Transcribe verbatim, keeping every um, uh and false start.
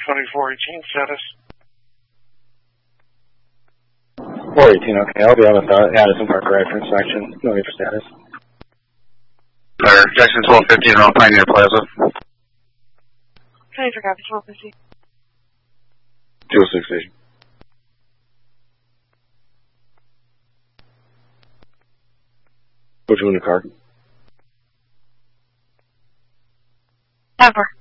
twenty-four eighteen status. four eighteen, okay. I'll be on with uh, Addison Park Drive for inspection. No need for status. Fire, Jackson twelve fifteen around Pioneer Plaza. twenty-four copy, twelve fifty. two oh six station. Put you in the car. Never.